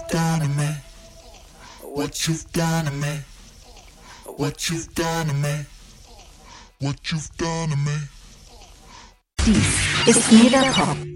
done to me. What you've done to me. What you've done to me. What you've done to me. Dies ist Niederpop.